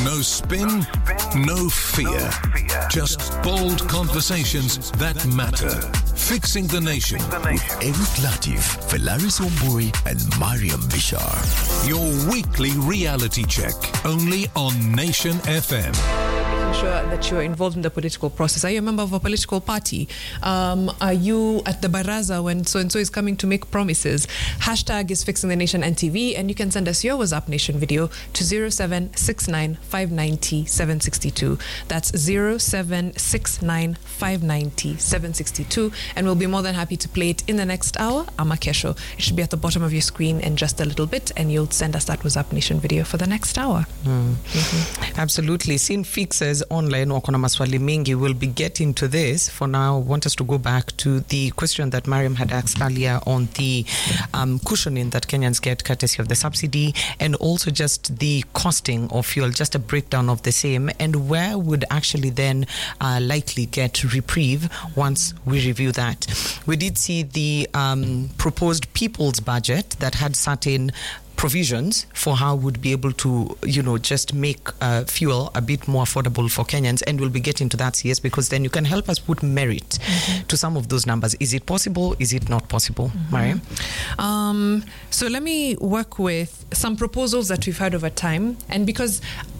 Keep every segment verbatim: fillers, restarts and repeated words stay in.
No spin, no fear. Just bold conversations that matter. Fixing the Nation. With Eric Latif, Velaris Omburi, and Mariam Bishar. Your weekly reality check. Only on Nation F M. Sure that you're involved in the political process. Are you a member of a political party? Um, are you at the Baraza when so-and-so is coming to make promises? Hashtag is Fixing the Nation N T V, and you can send us your WhatsApp Nation video to zero seven six nine five nine zero seven six two. That's zero seven six nine five nine zero seven six two, and we'll be more than happy to play it in the next hour. Ama Kesho. It should be at the bottom of your screen in just a little bit, and you'll send us that WhatsApp Nation video for the next hour. Mm. Mm-hmm. Absolutely. Scene Fixers online wako na maswali mengi. We'll be getting to this. For now, I want us to go back to the question that Mariam had asked earlier on the um, cushioning that Kenyans get courtesy of the subsidy, and also just the costing of fuel, just a breakdown of the same, and where would actually then uh, likely get reprieve once we review that. We did see the um, proposed people's budget that had certain provisions for how we'd be able to, you know, just make uh, fuel a bit more affordable for Kenyans, and we'll be getting to that, C S, because then you can help us put merit mm-hmm. to some of those numbers. Is it possible? Is it not possible, mm-hmm. Mariam? Um, so let me work with some proposals that we've heard over time, and because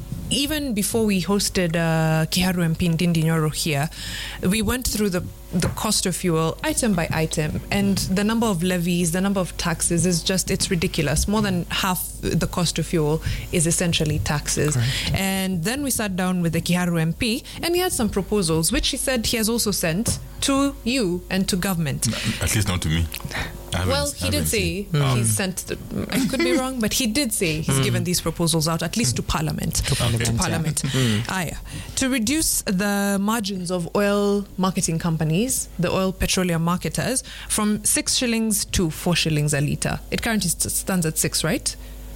even before we hosted uh, Kiharu M P Ndindi Nyoro here, we went through the the cost of fuel item by item, and the number of levies, the number of taxes is just, it's ridiculous. More than half the cost of fuel is essentially taxes. Correct. And then we sat down with the Kiharu M P, and he had some proposals, which he said he has also sent to you and to government. At least not to me. Well, he did say mm. he's sent, the, I could be wrong, but he did say he's mm. given these proposals out, at least to Parliament. To Parliament. To Parliament. Yeah. Mm. Ah, yeah. To reduce the margins of oil marketing companies, the oil petroleum marketers, from six shillings to four shillings a litre. It currently stands at six, right?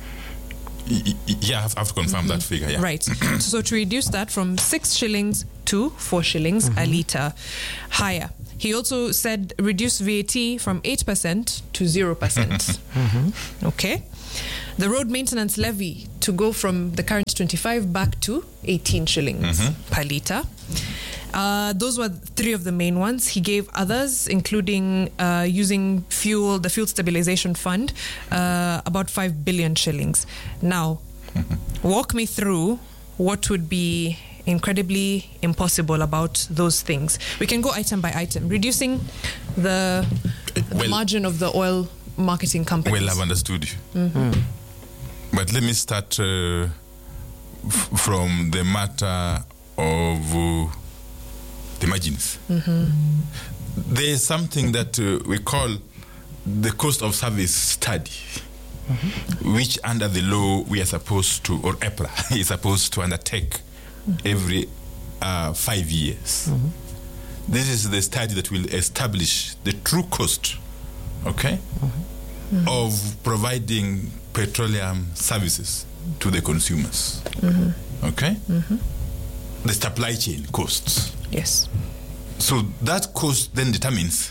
Yeah, I have to confirm mm-hmm. that figure, yeah. Right. So to reduce that from six shillings to four shillings mm-hmm. a litre higher. He also said reduce V A T from eight percent to zero percent. mm-hmm. Okay. The road maintenance levy to go from the current twenty-five back to eighteen shillings mm-hmm. per litre. Uh, those were three of the main ones. He gave others, including uh, using fuel, the fuel stabilization fund, uh, about five billion shillings. Now, mm-hmm. walk me through what would be incredibly impossible about those things. We can go item by item. Reducing the, well, the margin of the oil marketing companies. Well, I've understood you. Mm-hmm. Mm. But let me start uh, f- from the matter of uh, the margins. Mm-hmm. There is something that uh, we call the cost of service study, mm-hmm. which under the law we are supposed to, or EPRA is supposed to undertake mm-hmm. every uh, five years. Mm-hmm. This is the study that will establish the true cost, okay, mm-hmm. of providing petroleum services to the consumers, mm-hmm. okay? Mm-hmm. The supply chain costs. Yes. So that cost then determines,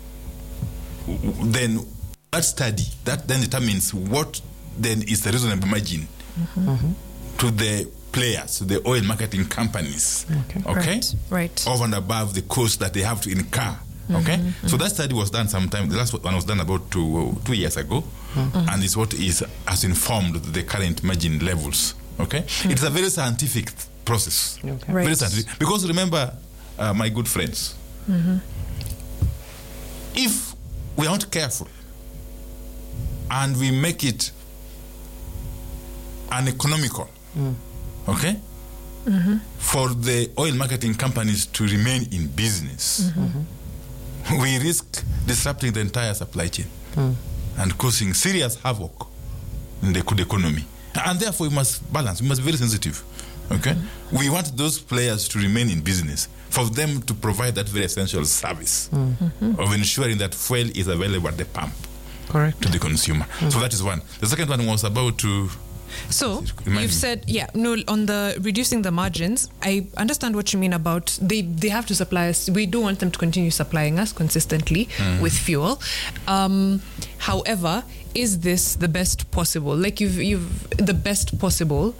then that study, that then determines what then is the reasonable margin mm-hmm. to the players, to the oil marketing companies, okay? okay? Right, right. Over and above the cost that they have to incur, okay? Mm-hmm. So that study was done sometime, the last one was done about two, two years ago, mm-hmm. and is what is has informed the current margin levels, okay? Mm-hmm. It's a very scientific process, okay. Right. Very scientific. Because remember, uh, my good friends, mm-hmm. if we aren't careful and we make it uneconomical, mm. okay, mm-hmm. for the oil marketing companies to remain in business, mm-hmm. we risk disrupting the entire supply chain mm. and causing serious havoc in the economy. And therefore, we must balance, we must be very sensitive. Okay, mm-hmm. we want those players to remain in business, for them to provide that very essential service mm-hmm. of ensuring that fuel is available at the pump, correct, to the consumer. Mm-hmm. So that is one. The second one was about to. So you've said, yeah, no, on the reducing the margins, I understand what you mean about they, they have to supply us. We do want them to continue supplying us consistently mm. with fuel. Um, however, is this the best possible? Like you've, you've the best possible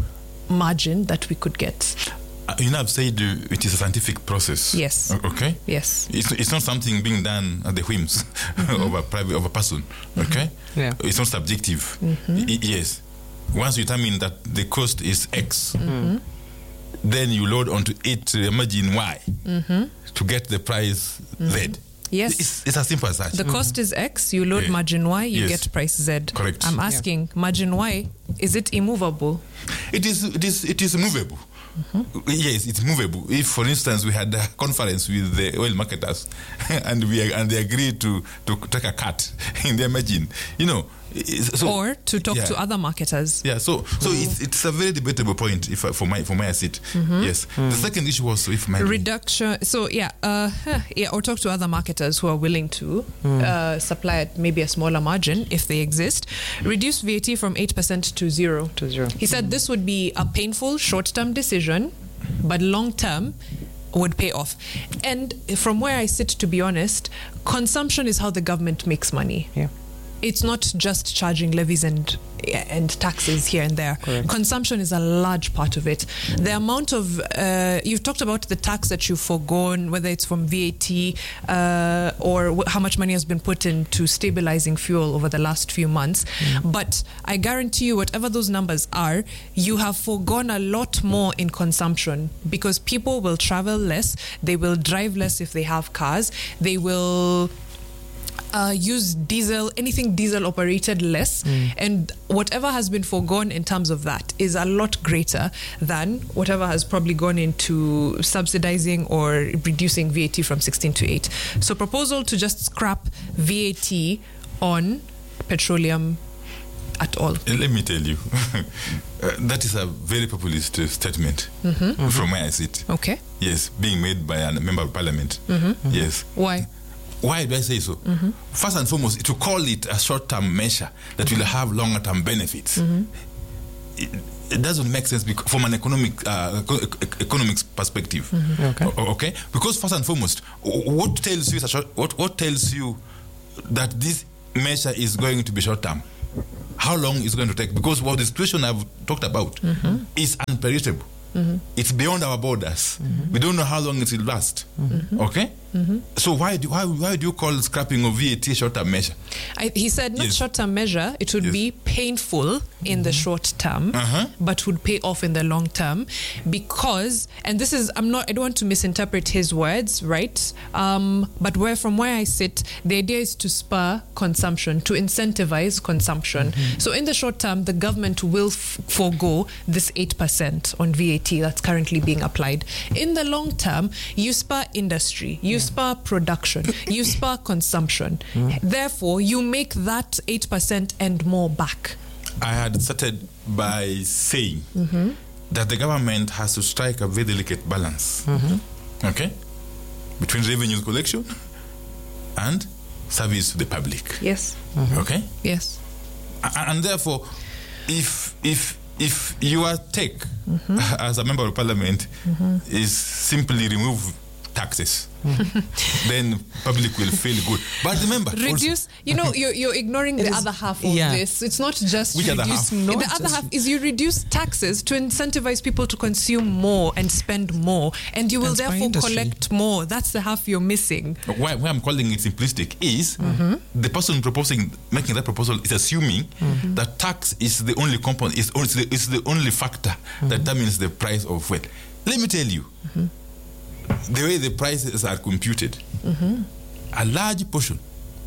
margin that we could get. Uh, you know, I've said uh, it is a scientific process. Yes. O- Okay. Yes. It's, it's not something being done at the whims mm-hmm. of a private of a person. Okay. Mm-hmm. Yeah. It's not subjective. Mm-hmm. I- yes. Once you determine that the cost is X, Mm-hmm. then you load onto it uh, margin Y Mm-hmm. to get the price Z. Yes. It's, it's as simple as that. The cost is X, you load Yeah. margin Y, you Yes. get price Z. Correct. I'm asking, margin Y, is it immovable? It is it is it is movable. Mm-hmm. Yes, it's movable. If, for instance, we had a conference with the oil marketers and we and they agreed to to take a cut in their margin, you know, so, Or to talk yeah. to other marketers. Yeah, so so Mm-hmm. it's it's a very debatable point if I, for my for my seat. Yes, the second issue was if my Reduction. So yeah, uh, huh, yeah, or talk to other marketers who are willing to uh, supply at maybe a smaller margin if they exist. Reduce V A T from eight percent to zero. To zero. He said this would be a painful short-term decision, but long-term would pay off. And from where I sit, to be honest, consumption is how the government makes money. Yeah. It's not just charging levies and and taxes here and there. Correct. Consumption is a large part of it. The amount of uh, you've talked about the tax that you've forgone, whether it's from V A T uh, or wh- how much money has been put into stabilizing fuel over the last few months. But I guarantee you, whatever those numbers are, you have forgone a lot more in consumption because people will travel less. They will drive less if they have cars. They will Uh, use diesel, anything diesel operated less, and whatever has been forgone in terms of that is a lot greater than whatever has probably gone into subsidizing or reducing V A T from sixteen to eight. So proposal to just scrap V A T on petroleum at all. Let me tell you, uh, that is a very populist uh, statement from where I sit. Okay. Yes, being made by a member of parliament. Yes. Why? Why do I say so? Mm-hmm. First and foremost, to call it a short-term measure that will have longer-term benefits, mm-hmm. it, it doesn't make sense because from an economic uh, eco- economics perspective. Mm-hmm. Okay. O- okay, because first and foremost, what tells you short, what what tells you that this measure is going to be short-term? How long is it going to take? Because what the situation I've talked about mm-hmm. is unpredictable. Mm-hmm. It's beyond our borders. Mm-hmm. We don't know how long it will last. Mm-hmm. Okay? Mm-hmm. So why do why, why do you call scrapping of V A T a short-term measure? I, he said not Yes. short-term measure. It would Yes. be painful in the short term, Uh-huh. but would pay off in the long term because, and this is, I'm not, I don't want to misinterpret his words, right? Um, but where from where I sit, the idea is to spur consumption, to incentivize consumption. Mm-hmm. So in the short term, the government will f- forego this eight percent on V A T that's currently being applied. In the long term, you spur industry, you spur production, you spur consumption. Therefore, you make that eight percent and more back. I had started by saying mm-hmm. that the government has to strike a very delicate balance, mm-hmm. okay, between revenue collection and service to the public. Yes. Okay. Yes. A- And therefore, if if if your take mm-hmm. as a member of parliament mm-hmm. is simply remove taxes, then public will feel good. But remember, Reduce, you know, you're, you're ignoring the is- other half of yeah. this. It's not just Which other reduce. half? Not the other just- half is you reduce taxes to incentivize people to consume more and spend more, and you will And spur therefore industry. collect more. That's the half you're missing. why, why I'm calling it simplistic is mm-hmm. the person proposing making that proposal is assuming mm-hmm. that tax is the only component, is is the, is the only factor mm-hmm. that determines the price of fuel. Let me tell you, mm-hmm. the way the prices are computed, mm-hmm. a large portion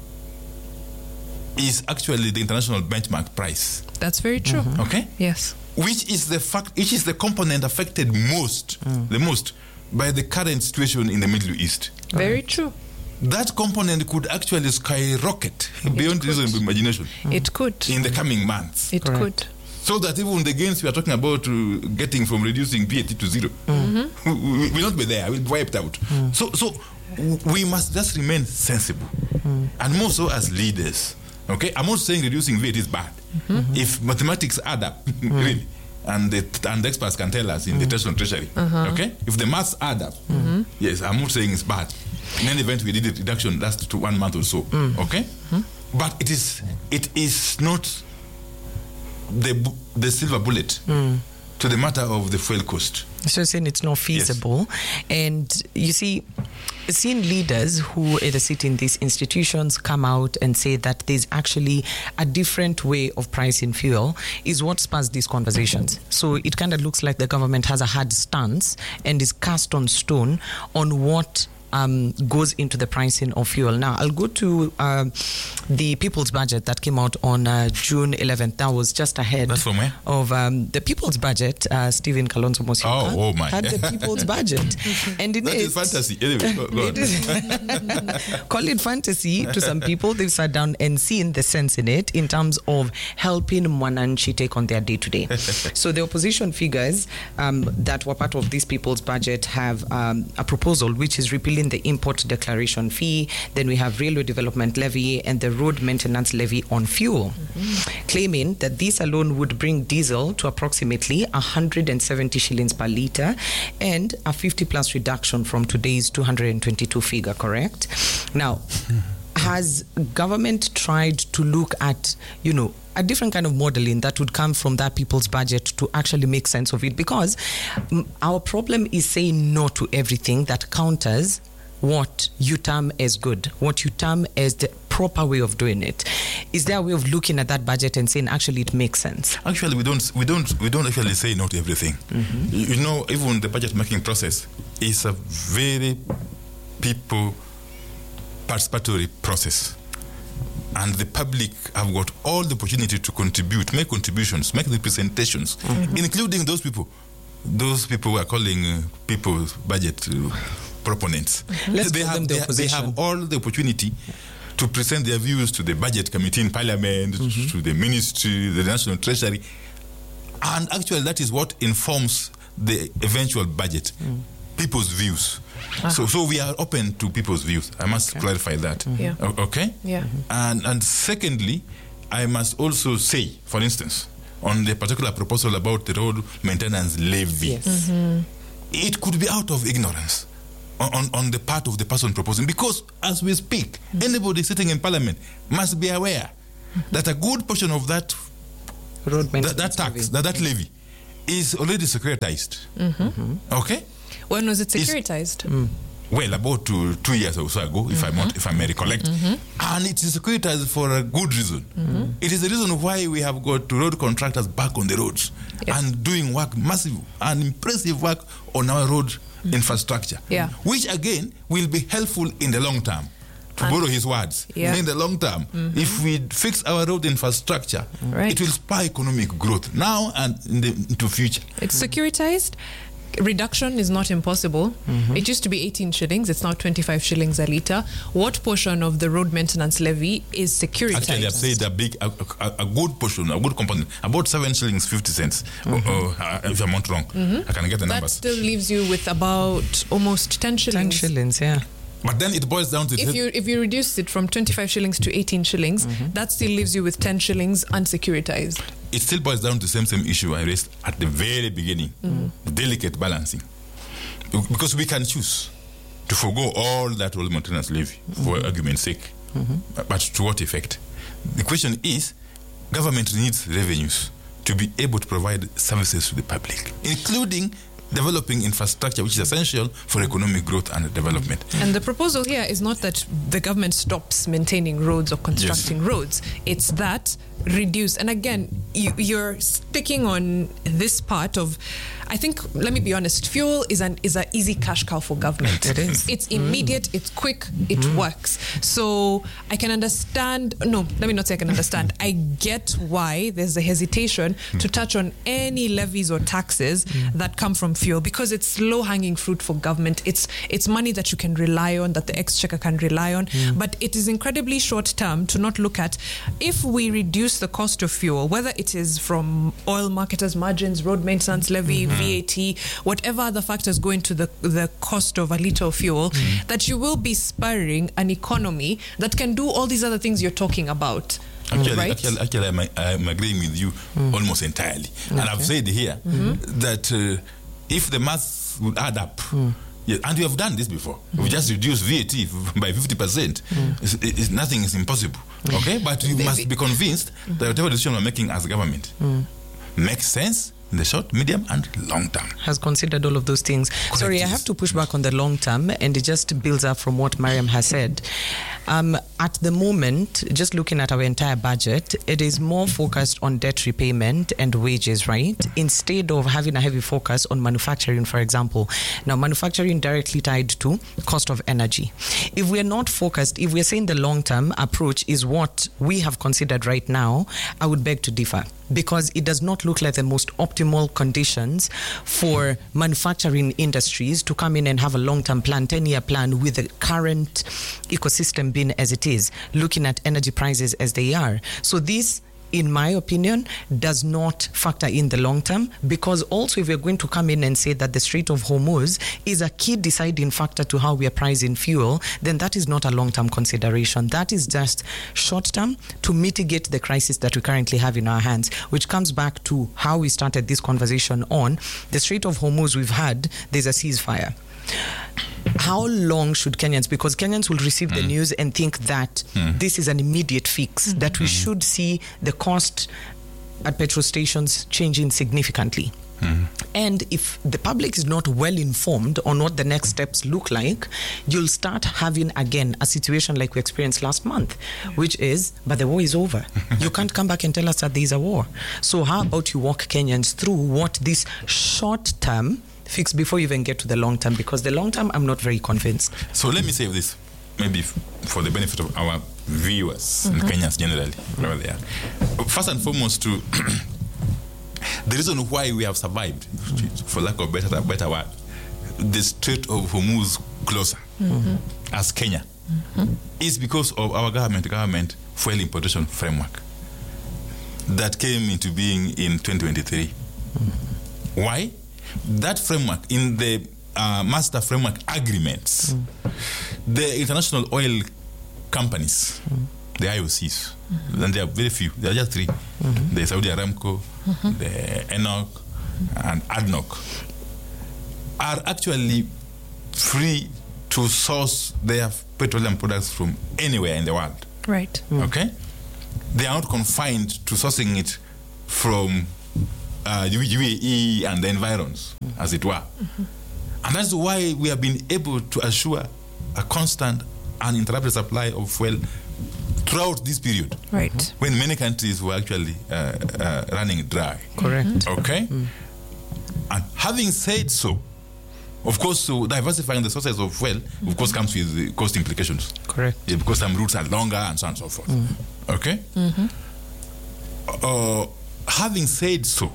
is actually the international benchmark price. That's very true. Mm-hmm. Okay, Yes. which is the fact, which is the component affected most, mm. the most by the current situation in the Middle East. Very true. That component could actually skyrocket beyond reasonable imagination It could. in the coming months. It Correct. could. So that even the gains we are talking about uh, getting from reducing V A T to zero mm-hmm. we will not be there, will be wiped out. Mm. So, so w- we must just remain sensible, mm. and more so as leaders. Okay, I'm not saying reducing V A T is bad. Mm-hmm. If mathematics add up, mm. really, and the and the experts can tell us in mm. the Treasury Treasury, uh-huh. okay, if the maths add up, mm-hmm. yes, I'm not saying it's bad. In any event, we did a reduction last to one month or so. Mm. Okay, mm. but it is it is not the bu- the silver bullet mm. to the matter of the fuel cost. So saying it's not feasible. Yes. And you see, seeing leaders who either sit in these institutions come out and say that there's actually a different way of pricing fuel is what spurs these conversations. So it kind of looks like the government has a hard stance and is cast on stone on what Um, goes into the pricing of fuel. Now, I'll go to uh, the People's Budget that came out on uh, June eleventh. That was just ahead That's from where? of um, the People's Budget. Uh, Stephen Kalonzo Musyoka oh, oh my. had the People's Budget. And in that it, is fantasy. Anyway, go, go on. Call it fantasy to some people. They've sat down and seen the sense in it in terms of helping Mwananchi take on their day-to-day. So the opposition figures um, that were part of this People's Budget have um, a proposal which is repealing the import declaration fee. Then we have railway development levy and the road maintenance levy on fuel, mm-hmm. claiming that this alone would bring diesel to approximately one hundred seventy shillings per litre and a fifty plus reduction from today's two hundred twenty-two figure, correct? Now, has government tried to look at, you know, a different kind of modeling that would come from that People's Budget to actually make sense of it? Because um, our problem is saying no to everything that counters what you term as good, what you term as the proper way of doing it. Is there a way of looking at that budget and saying actually it makes sense? Actually, we don't we don't we don't actually say no to everything. Mm-hmm. You, you know, even the budget making process is a very people participatory process, and the public have got all the opportunity to contribute, make contributions, make representations, mm-hmm. including those people, those people who are calling uh, people's budget uh, proponents. Let's they, call have, them the they, opposition. they have all the opportunity to present their views to the budget committee in parliament, mm-hmm. to the ministry, the national treasury, and actually that is what informs the eventual budget. Mm. People's views. Uh-huh. So, so we are open to people's views. I must okay. clarify that. Mm-hmm. Yeah. O- okay. Yeah. Mm-hmm. And and secondly, I must also say, for instance, on the particular proposal about the road maintenance levy, yes. mm-hmm. it could be out of ignorance on, on, on the part of the person proposing, because as we speak, mm-hmm. anybody sitting in parliament must be aware mm-hmm. that a good portion of that road maintenance that, that tax, levy. that, that levy, is already securitized. Mm-hmm. Mm-hmm. Okay. When was it securitized? Mm. Well, about two, two years or so ago, if, mm-hmm. I, if I may recollect. Mm-hmm. And it is securitized for a good reason. Mm-hmm. It is the reason why we have got road contractors back on the roads yeah. and doing work, massive and impressive work on our road mm-hmm. infrastructure. Yeah. Which, again, will be helpful in the long term. To and borrow his words, yeah. in the long term, mm-hmm. if we fix our road infrastructure, right. it will spur economic growth now and in the into future. It's securitized. Reduction is not impossible. Mm-hmm. It used to be eighteen shillings. It's now twenty-five shillings a litre. What portion of the road maintenance levy is securitized? Actually, I've said a big, a, a, a good portion, a good component, about seven shillings fifty cents. Mm-hmm. uh, uh, if I'm not wrong, mm-hmm. I can get the that numbers. Still leaves you with about almost ten shillings. Ten shillings, yeah. But then it boils down to if you if you reduce it from twenty-five shillings to eighteen shillings, mm-hmm. that still leaves you with ten shillings unsecuritized. It still boils down to the same same issue I raised at the very beginning, mm-hmm. delicate balancing, because we can choose to forgo all that road maintenance levy mm-hmm. for argument's sake, mm-hmm. but to what effect? The question is, government needs revenues to be able to provide services to the public, including developing infrastructure, which is essential for economic growth and development. And the proposal here is not that the government stops maintaining roads or constructing yes. roads. It's that reduce. And again, you, you're sticking on this part of, I think, let me be honest, fuel is an is an easy cash cow for government. It is. It's immediate, mm. it's quick, it mm. works. So I can understand, no, let me not say I can understand. I get why there's a hesitation to touch on any levies or taxes mm. that come from fuel, because it's low-hanging fruit for government. It's it's money that you can rely on, that the exchequer can rely on. Mm. But it is incredibly short-term to not look at, if we reduce the cost of fuel, whether it is from oil marketers' margins, road maintenance levy, mm-hmm. V A T, whatever other factors go into the, the cost of a litre of fuel, mm. that you will be spurring an economy that can do all these other things you're talking about. Actually, right? actually, actually I'm, I'm agreeing with you mm. almost entirely. Okay. And I've said here mm-hmm. that uh, if the maths would add up, mm. yeah, and we have done this before, mm. we just reduce V A T by fifty percent. Mm. It's, it's, nothing is impossible. Mm. Okay? But we must be convinced that whatever decision we're making as a government mm. makes sense, in the short, medium, and long term. Has considered all of those things. Correct, Sorry, I yes. have to push back on the long term, and it just builds up from what Mariam has said. Um, at the moment, just looking at our entire budget, it is more focused on debt repayment and wages, right? Instead of having a heavy focus on manufacturing, for example. Now, manufacturing directly tied to cost of energy. If we are not focused, if we are saying the long-term approach is what we have considered right now, I would beg to differ, because it does not look like the most optimal conditions for manufacturing industries to come in and have a long-term plan, ten-year plan with the current ecosystem being as it is, looking at energy prices as they are. So this, in my opinion, does not factor in the long term, because also if we're going to come in and say that the Strait of Hormuz is a key deciding factor to how we are pricing fuel, then that is not a long-term consideration. That is just short-term to mitigate the crisis that we currently have in our hands, which comes back to how we started this conversation on the Strait of Hormuz. We've had, there's a ceasefire. How long should Kenyans, because Kenyans will receive mm. the news and think that mm. this is an immediate fix, mm. that we mm. should see the cost at petrol stations changing significantly. Mm. And if the public is not well informed on what the next steps look like, you'll start having again a situation like we experienced last month, which is, but the war is over. You can't come back and tell us that there's a war. So how about you walk Kenyans through what this short term fix before you even get to the long term, because the long term I'm not very convinced. So let me say this, maybe f- for the benefit of our viewers mm-hmm. and Kenyans generally, wherever they are. First and foremost, to the reason why we have survived, for lack of better better word, the Strait of Hormuz closer mm-hmm. as Kenya mm-hmm. is because of our government government fuel importation framework that came into being in twenty twenty-three. Mm-hmm. Why? That framework, in the uh, master framework agreements, mm. the international oil companies, mm. the I O Cs, mm-hmm. and there are very few, there are just three, mm-hmm. the Saudi Aramco, mm-hmm. the ENOC, and ADNOC, are actually free to source their petroleum products from anywhere in the world. Right. Mm. Okay? They are not confined to sourcing it from Uh, U A E and the environs, mm-hmm. as it were. Mm-hmm. And that's why we have been able to assure a constant uninterrupted supply of fuel throughout this period. Right. Mm-hmm. When many countries were actually uh, uh, running dry. Correct. Mm-hmm. Okay? Mm-hmm. And having said so, of course, so diversifying the sources of fuel, mm-hmm. of course, comes with the cost implications. Correct. Yeah, because some routes are longer and so on and so forth. Mm-hmm. Okay? Mm-hmm. Uh, having said so,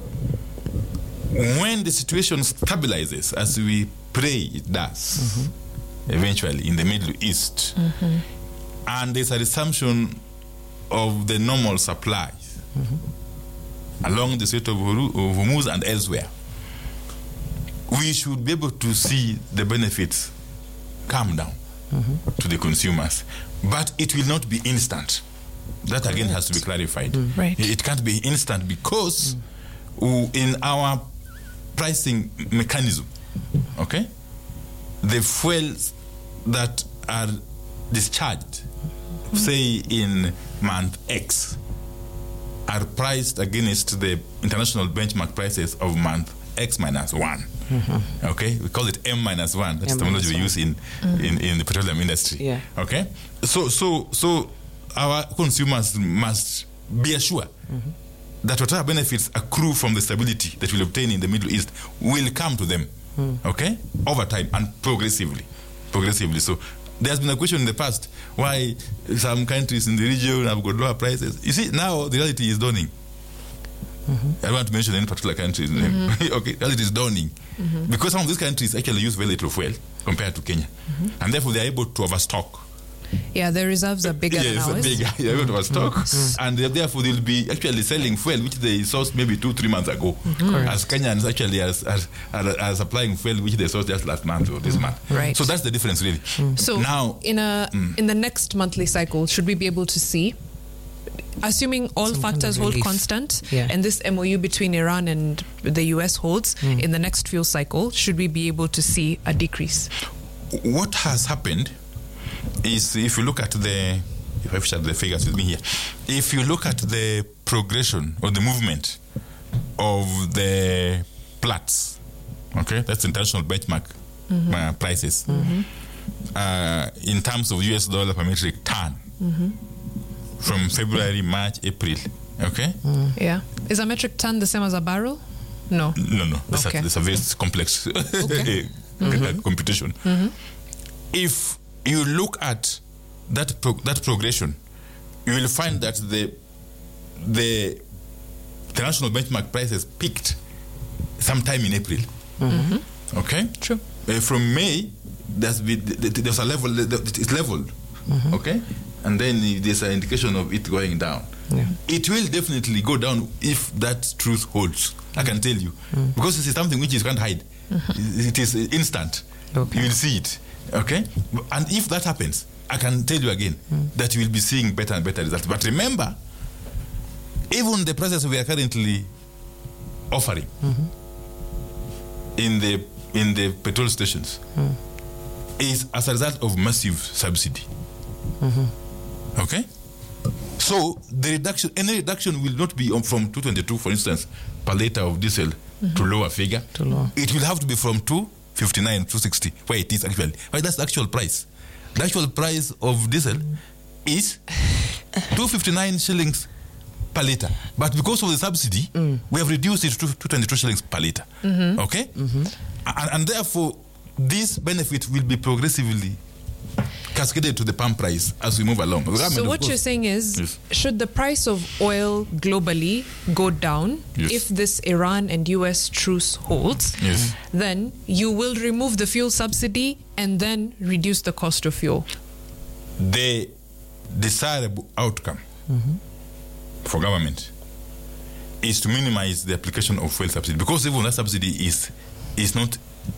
when the situation stabilizes, as we pray it does, mm-hmm. eventually in the Middle East, mm-hmm. and there's a resumption of the normal supplies mm-hmm. along the Strait of Hormuz and elsewhere, we should be able to see the benefits come down mm-hmm. to the consumers. But it will not be instant. That again right. has to be clarified. Mm. Right. It can't be instant because mm. in our pricing mechanism, okay, the fuels that are discharged, mm. say in month X, are priced against the international benchmark prices of month X minus one. Mm-hmm. Okay, we call it M minus one. That's the terminology we use in, mm-hmm. in in the petroleum industry. Yeah. Okay, so so so our consumers must be assured mm-hmm. that whatever benefits accrue from the stability that we'll obtain in the Middle East will come to them, mm. okay, over time and progressively, progressively. So there's been a question in the past why some countries in the region have got lower prices. You see, now the reality is dawning. Mm-hmm. I don't want to mention any particular country's name. Mm-hmm. Okay, reality is dawning. Mm-hmm. Because some of these countries actually use very little fuel compared to Kenya. Mm-hmm. And therefore they are able to overstock. Yeah, the reserves are bigger yeah, than ours. Bigger. They're able to overstock. Mm-hmm. And therefore they'll be actually selling fuel which they sourced maybe two, three months ago. Mm-hmm. As Kenyans actually are, are, are, are supplying fuel which they sourced just last month or this mm-hmm. month. Right. So that's the difference really. Mm-hmm. So now, in, a, mm. in the next monthly cycle, should we be able to see, assuming all Some factors hold constant, yeah. and this M O U between Iran and the U S holds, mm. in the next fuel cycle, should we be able to see a decrease? What has happened is, if you look at the, if I've shared the figures with me here, if you look at the progression or the movement of the Platts, okay, that's international benchmark mm-hmm. uh, prices, mm-hmm. uh, in terms of U S dollar per metric ton, mm-hmm. from February, March, April, okay? Mm. Yeah. Is a metric ton the same as a barrel? No. No, no. That's, okay. a, that's a very complex okay. mm-hmm. computation. Mm-hmm. If you look at that pro- that progression, you will find that the the international benchmark prices peaked sometime in April. Mm-hmm. Okay? True. Uh, from May, there's, been, there's a level, it's leveled. Mm-hmm. Okay? And then there's an indication of it going down. Yeah. It will definitely go down if that truth holds. I can tell you. Mm. Because this is something which you can't hide. Mm-hmm. It is instant. Okay. You will see it. Okay? And if that happens, I can tell you again mm. that you will be seeing better and better results. But remember, even the prices we are currently offering mm-hmm. in the in the petrol stations mm. is as a result of massive subsidy. Mm-hmm. Okay? So the reduction, any reduction will not be on from two twenty-two, for instance, per liter of diesel mm-hmm. to lower figure. To lower. It will have to be from two fifty-nine, two sixty, where it is actually. But that's the actual price. The actual price of diesel is two fifty-nine shillings per liter. But because of the subsidy, mm. we have reduced it to two twenty-two shillings per liter. Mm-hmm. Okay? Mm-hmm. And, and therefore, this benefit will be progressively cascaded to the pump price as we move along. So what you're saying is, yes. should the price of oil globally go down yes. if this Iran and U S truce holds, yes. then you will remove the fuel subsidy and then reduce the cost of fuel? The desirable outcome mm-hmm. for government is to minimize the application of fuel subsidy, because even that subsidy is is not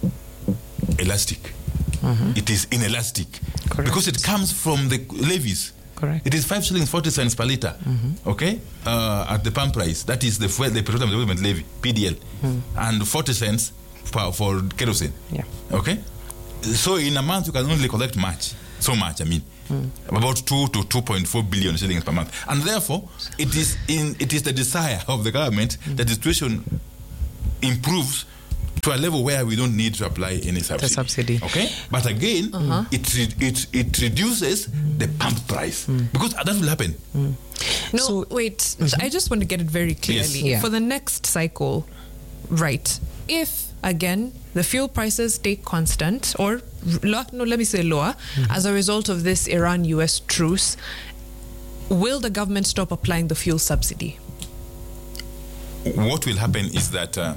elastic. Mm-hmm. It is inelastic. Correct. Because it comes from the levies. Correct. It is five shillings forty cents per liter. Mm-hmm. Okay, uh, at the pump price. That is the fuel, the petroleum development levy (P D L), mm. and forty cents for, for kerosene. Yeah. Okay, so in a month you can only collect much, so much. I mean, mm. about two to two point four billion shillings per month, and therefore it is in it is the desire of the government mm. that the situation improves to a level where we don't need to apply any subsidy. The subsidy. Okay? But again, uh-huh. it, it it reduces mm. the pump price. Mm. Because that will happen. Mm. No, so, wait. Mm-hmm. I just want to get it very clearly. Yes. Yeah. For the next cycle, right, if, again, the fuel prices stay constant, or, no, let me say lower, mm-hmm. as a result of this Iran-U S truce, will the government stop applying the fuel subsidy? What will happen is that uh,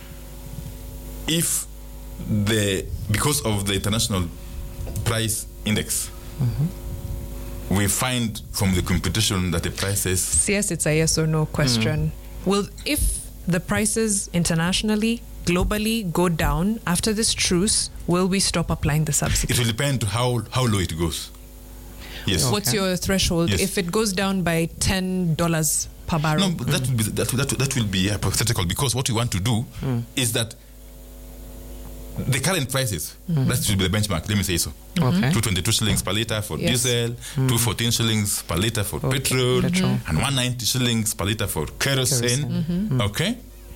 if the because of the international price index, mm-hmm. we find from the computation that the prices. Yes, it's a yes or no question. Mm. Will if the prices internationally, globally go down after this truce, will we stop applying the subsidy? It will depend how how low it goes. Yes. Okay. What's your threshold? Yes. If it goes down by ten dollars per barrel, no, but that mm. will be that, that that will be hypothetical, because what we want to do mm. is that the current prices, mm. that should be the benchmark, let me say so. Okay. two twenty-two shillings per litre for yes. diesel, mm. two fourteen shillings per litre for okay. petrol, petrol, and one ninety shillings per litre for kerosene. kerosene. Mm-hmm. Okay?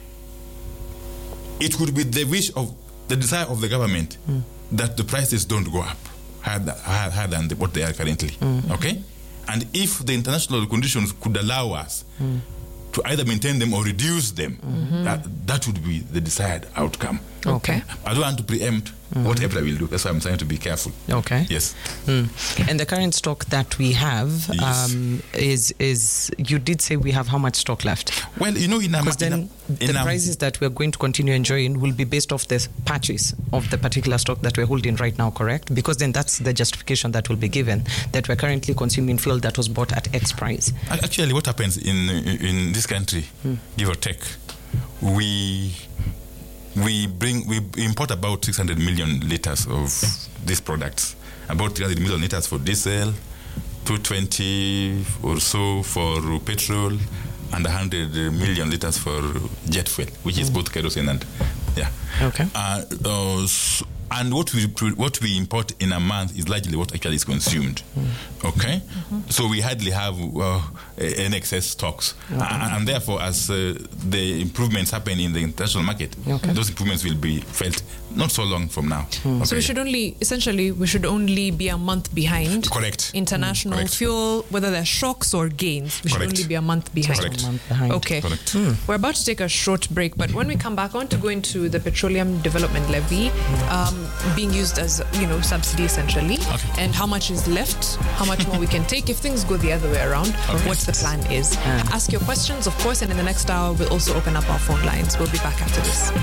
It would be the wish of, the desire of the government mm. that the prices don't go up higher, higher, higher than the, what they are currently. Mm. Okay? And if the international conditions could allow us mm. to either maintain them or reduce them, mm-hmm. that, that would be the desired outcome. Okay. I don't want to preempt mm-hmm. what EPRA will do. That's why I'm trying to be careful. Okay. Yes. Mm. And the current stock that we have yes. um, is, is, you did say we have how much stock left? Well, you know, in a... Because then in a, in the a, prices that we're going to continue enjoying will be based off the purchase of the particular stock that we're holding right now, correct? Because then that's the justification that will be given, that we're currently consuming fuel that was bought at X price. Actually, what happens in in this country, mm. give or take, we... We bring we import about six hundred million liters of these products. About three hundred million liters for diesel, two hundred twenty or so for petrol, and one hundred million liters for jet fuel, which is both kerosene and yeah. Okay. Uh, uh, so, and what we what we import in a month is largely what actually is consumed. Mm. Okay, mm-hmm. So we hardly have uh, any excess stocks, okay. and, and therefore, as uh, the improvements happen in the international market, okay. those improvements will be felt not so long from now. Mm. Okay. So we should only, essentially, we should only be a month behind. Correct. International Correct. fuel, whether they're shocks or gains, we Correct. should only be a month behind. Correct. A month behind. Okay. Correct. Mm. We're about to take a short break, but when we come back, I want to go into the Petroleum Development Levy um, being used as, you know, subsidy essentially, okay. and how much is left, how much more we can take if things go the other way around, okay. what the plan is. Yeah. Ask your questions, of course, and in the next hour, we'll also open up our phone lines. We'll be back after this.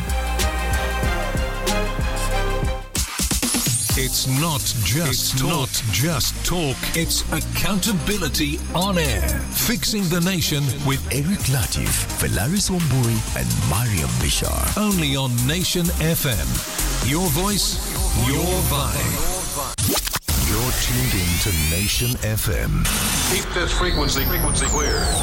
It's not just it's talk. Not just talk. It's accountability on air. Fixing the Nation with Eric Latif, Velaris Wambui, and Mariam Bishar. Only on Nation F M. Your voice, your vibe. You're tuned in to Nation F M. Keep this frequency, frequency clear.